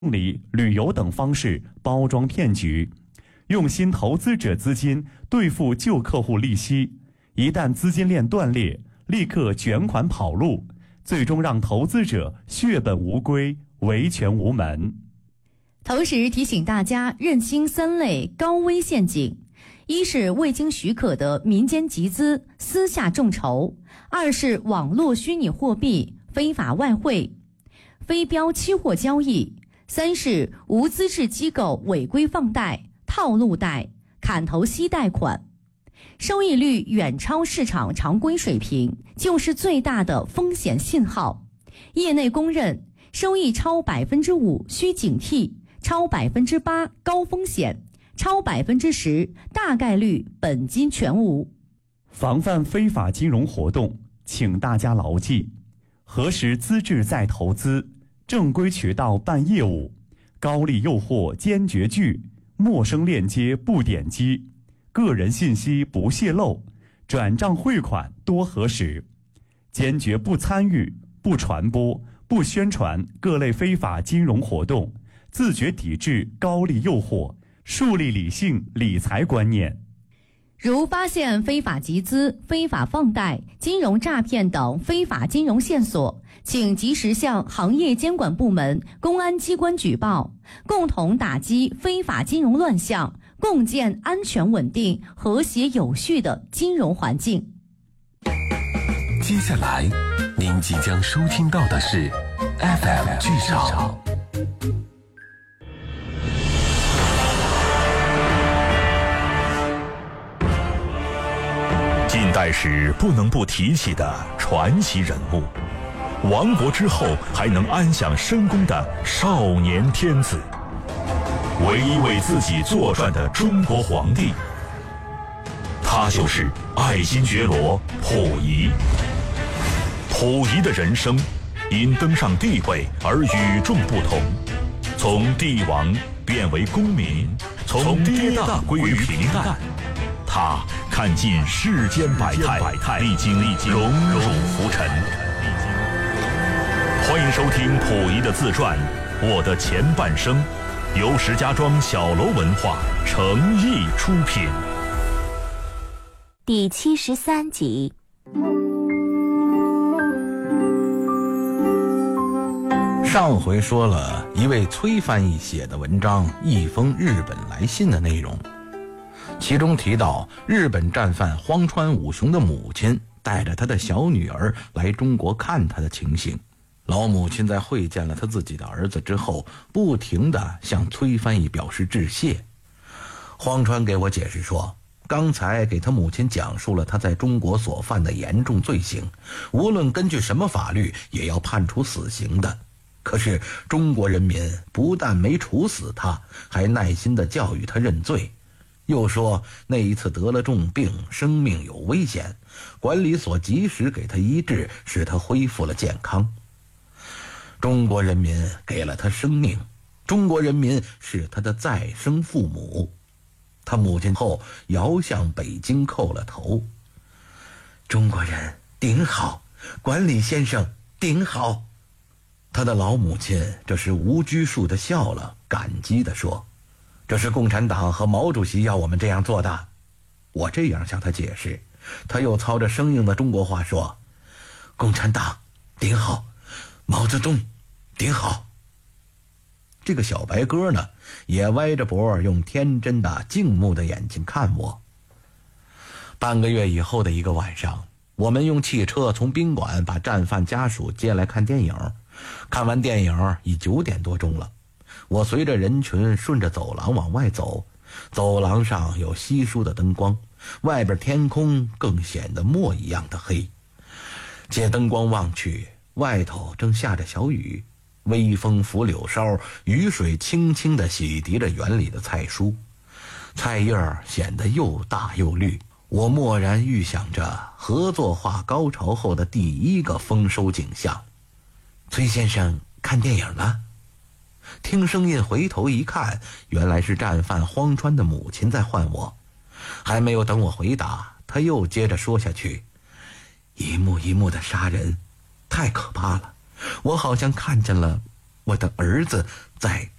理、旅游等方式包装骗局，用新投资者资金兑付旧客户利息，一旦资金链断裂，立刻卷款跑路，最终让投资者血本无归，维权无门。 同时提醒大家认清3类高危陷阱：一是未经许可的民间集资、私下众筹；二是网络虚拟货币、非法外汇、非标期货交易；三是无资质机构违规放贷、套路贷、砍头息贷款，收益率远超市场常规水平，就是最大的风险信号。业内公认，收益超 5% 需警惕，超 8% 高风险，超 10% 大概率本金全无。 防范非法金融活动，请大家牢记：核实资质再投资，正规渠道办业务，高利诱惑坚决拒，陌生链接不点击，个人信息不泄露，转账汇款多核实，坚决不参与、不传播、不宣传各类非法金融活动，自觉抵制高利诱惑，树立理性理财观念。 如发现非法集资、非法放贷、金融诈骗等非法金融线索，请及时向行业监管部门、公安机关举报，共同打击非法金融乱象，共建安全稳定、和谐有序的金融环境。 接下来您即将收听到的是 FM 剧场。近代史不能不提起的传奇人物，亡国之后还能安享深宫的少年天子，唯一为自己作传的中国皇帝，他就是爱新觉罗溥仪。溥仪的人生因登上帝位而与众不同，从帝王变为公民，从跌宕归于平淡。他看尽世间百态，历经荣辱浮沉。欢迎收听溥仪的自传《我的前半生》，由石家庄小楼文化诚意出品。 第73集。 上回说了一位崔翻译写的文章《一封日本来信》的内容，其中提到日本战犯荒川武雄的母亲带着他的小女儿来中国看他的情形。老母亲在会见了他自己的儿子之后，不停地向崔翻译表示致谢。荒川给我解释说，刚才给他母亲讲述了他在中国所犯的严重罪行，无论根据什么法律也要判处死刑的。可是中国人民不但没处死他，还耐心地教育他认罪，又说那一次得了重病，生命有危险，管理所及时给他医治，使他恢复了健康。中国人民给了他生命，中国人民是他的再生父母。他母亲后遥向北京叩了头。中国人顶好，管理先生顶好。他的老母亲这时无拘束地笑了，感激地说，这是共产党和毛主席要我们这样做的。我这样向他解释，他又操着生硬的中国话说，共产党顶好，毛泽东顶好。这个小白鸽呢，也歪着脖用天真的敬慕的眼睛看我。半个月以后的一个晚上，我们用汽车从宾馆把战犯家属接来看电影。看完电影已9点多钟了，我随着人群顺着走廊往外走，走廊上有稀疏的灯光，外边天空更显得墨一样的黑。借灯光望去，外头正下着小雨，微风拂柳梢，雨水轻轻地洗涤着园里的菜蔬，菜叶显得又大又绿。我蓦然预想着合作化高潮后的第一个丰收景象。崔先生看电影了？听声音回头一看，原来是战犯荒川的母亲在唤我。还没有等我回答，他又接着说下去，一幕一幕的杀人太可怕了，我好像看见了我的儿子在